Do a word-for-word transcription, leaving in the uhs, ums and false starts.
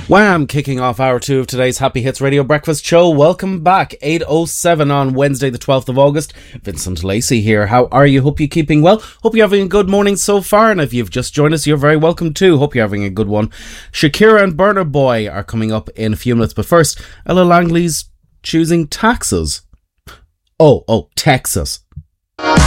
Wham! Kicking off hour two of today's Happy Hits Radio Breakfast Show. Welcome back. eight oh seven on Wednesday the twelfth of August. Vincent Lacey here. How are you? Hope you're keeping well. Hope you're having a good morning so far. And if you've just joined us, you're very welcome too. Hope you're having a good one. Shakira and Burna Boy are coming up in a few minutes. But first, Ella Langley's choosing taxes. Oh, oh, Texas.